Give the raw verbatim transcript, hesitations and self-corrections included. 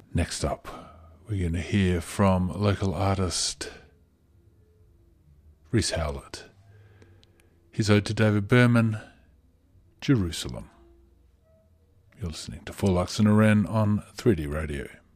Next up, we're going to hear from local artist Rhys Howlett. His ode to David Berman, Jerusalem. You're listening to Four Lux and a Wren on three D Radio.